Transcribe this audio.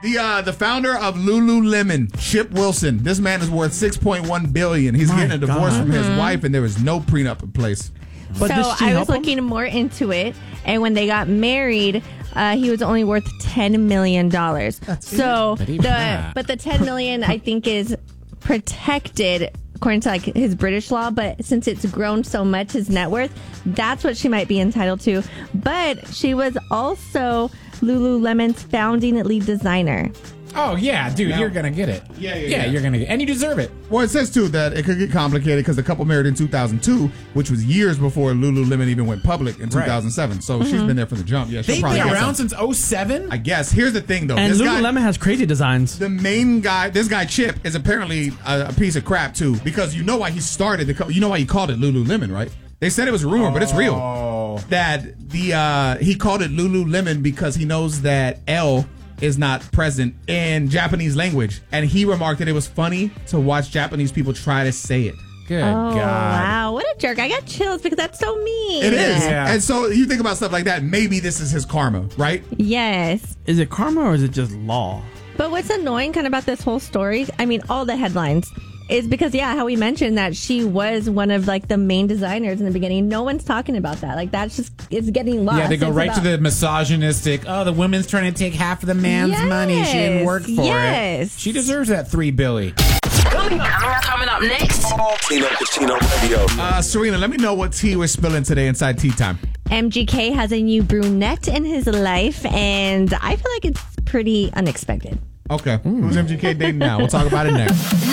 The founder of Lululemon, Chip Wilson. This man is worth $6.1 billion. He's getting a divorce from his wife, and there is no prenup in place. But so I was looking more into it, and when they got married, he was only worth $10 million. But the $10 million I think is protected according to like his British law, but since it's grown so much, his net worth, that's what she might be entitled to. But she was also Lululemon's founding lead designer. Oh, yeah, dude, you're going to get it. Yeah, you're going to get it. And you deserve it. Well, it says, too, that it could get complicated because the couple married in 2002, which was years before Lululemon even went public in 2007. Right. So she's been there from the jump. Yeah, she'll They've been around since 2007? I guess. Here's the thing, though. And Lululemon has crazy designs. The main guy, this guy, Chip, is apparently a piece of crap, too, because you know why he started you know why he called it Lululemon, right? They said it was a rumor, but it's real. That he called it Lululemon because he knows that L is not present in Japanese language. And he remarked that it was funny to watch Japanese people try to say it. Good God. Wow, what a jerk. I got chills because that's so mean. It is. Yeah. And so you think about stuff like that, maybe this is his karma, right? Yes. Is it karma or is it just law? But what's annoying kind of about this whole story, I mean, all the headlines, is because, how we mentioned that she was one of, like, the main designers in the beginning. No one's talking about that. Like, that's just, it's getting lost. Yeah, they go right to the misogynistic, the woman's trying to take half of the man's money. She didn't work for it. She deserves that $3 billion. Coming up next. Tino Casino Radio. Serena, let me know what tea we're spilling today inside Tea Time. MGK has a new brunette in his life, and I feel like it's pretty unexpected. Okay. Who's MGK dating now? We'll talk about it next.